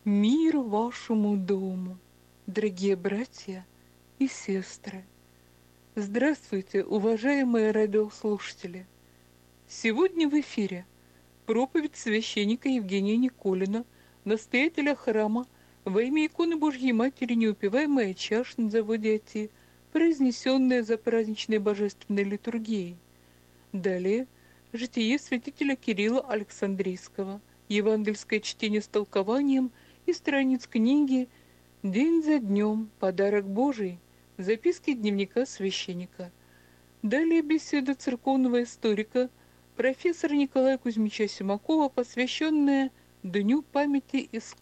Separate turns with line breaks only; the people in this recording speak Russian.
Мир вашему дому, дорогие братья и сестры! Здравствуйте, уважаемые радиослушатели! Сегодня в эфире проповедь священника Евгения Никулина, настоятеля храма во имя иконы Божьей Матери неупиваемая чаша на заводе Оти, произнесенная за праздничной божественной литургией. Далее житие святителя Кирилла Александрийского, евангельское чтение с толкованием из страниц книги «День за днем. Подарок Божий. Записки дневника священника». Далее беседа церковного историка профессора Николая Кузьмича Симакова, посвященная Дню памяти